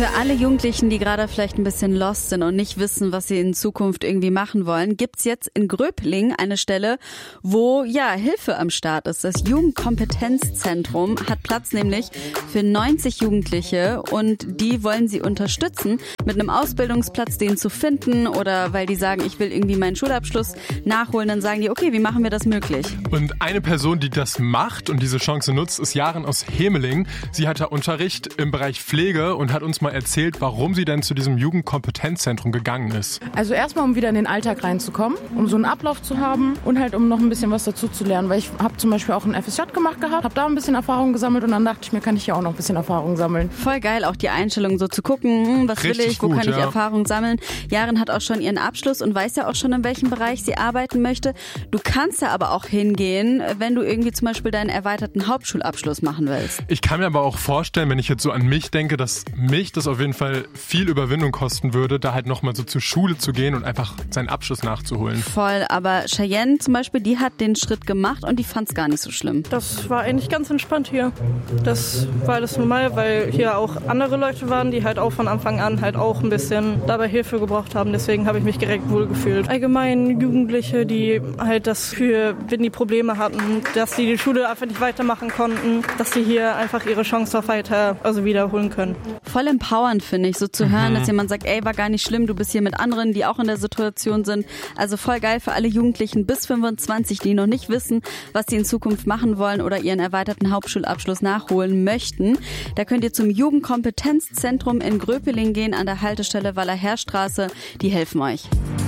Für alle Jugendlichen, die gerade vielleicht ein bisschen lost sind und nicht wissen, was sie in Zukunft irgendwie machen wollen, gibt's jetzt in Gröpeling eine Stelle, wo Hilfe am Start ist. Das Jugendkompetenzzentrum hat Platz nämlich für 90 Jugendliche und die wollen sie unterstützen mit einem Ausbildungsplatz, den zu finden, oder weil die sagen, ich will irgendwie meinen Schulabschluss nachholen, dann sagen die, okay, wie machen wir das möglich? Und eine Person, die das macht und diese Chance nutzt, ist Jaren aus Hemeling. Sie hatte Unterricht im Bereich Pflege und hat uns mal erzählt, warum sie denn zu diesem Jugendkompetenzzentrum gegangen ist. Also erstmal, um wieder in den Alltag reinzukommen, um so einen Ablauf zu haben und halt um noch ein bisschen was dazu zu lernen, weil ich habe zum Beispiel auch ein FSJ gemacht gehabt, habe da ein bisschen Erfahrung gesammelt und dann dachte ich mir, kann ich ja auch noch ein bisschen Erfahrung sammeln. Voll geil, auch die Einstellung so zu gucken, was Richtig will ich, wo gut, kann ich Erfahrung sammeln. Jaren hat auch schon ihren Abschluss und weiß ja auch schon, in welchem Bereich sie arbeiten möchte. Du kannst ja aber auch hingehen, wenn du irgendwie zum Beispiel deinen erweiterten Hauptschulabschluss machen willst. Ich kann mir aber auch vorstellen, wenn ich jetzt so an mich denke, dass mich das auf jeden Fall viel Überwindung kosten würde, da halt nochmal so zur Schule zu gehen und einfach seinen Abschluss nachzuholen. Voll, aber Cheyenne zum Beispiel, die hat den Schritt gemacht und die fand es gar nicht so schlimm. Das war eigentlich ganz entspannt hier. Das war alles normal, weil hier auch andere Leute waren, die halt auch von Anfang an halt auch ein bisschen dabei Hilfe gebraucht haben. Deswegen habe ich mich direkt wohlgefühlt. Allgemein Jugendliche, die halt das für, wenn die Probleme hatten, dass die Schule einfach nicht weitermachen konnten, dass sie hier einfach ihre Chance auf wiederholen können. Voll empowernd, finde ich, so zu hören, dass jemand sagt, ey, war gar nicht schlimm, du bist hier mit anderen, die auch in der Situation sind. Also voll geil für alle Jugendlichen bis 25, die noch nicht wissen, was sie in Zukunft machen wollen oder ihren erweiterten Hauptschulabschluss nachholen möchten. Da könnt ihr zum Jugendkompetenzzentrum in Gröpeling gehen, an der Haltestelle Wallerherstraße. Die helfen euch.